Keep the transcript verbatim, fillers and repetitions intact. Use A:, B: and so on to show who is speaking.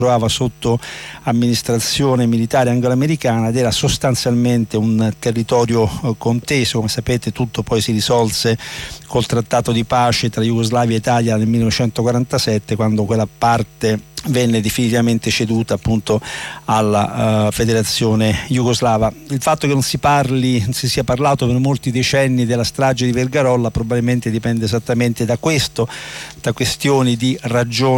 A: trovava sotto amministrazione militare anglo-americana ed era sostanzialmente un territorio eh, conteso. Come sapete, tutto poi si risolse col trattato di pace tra Jugoslavia e Italia nel millenovecentoquarantasette, quando quella parte venne definitivamente ceduta appunto alla uh, federazione jugoslava. Il fatto che non si parli, non si sia parlato per molti decenni della strage di Vergarolla probabilmente dipende esattamente da questo, da questioni di ragione